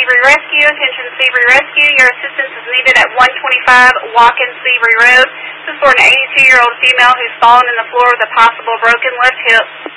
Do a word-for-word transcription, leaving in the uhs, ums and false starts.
Seabury Rescue. Attention Seabury Rescue. Your assistance is needed at one twenty-five Watkins Seabury Road. This is for an eighty-two-year-old female who's fallen in the floor with a possible broken left hip.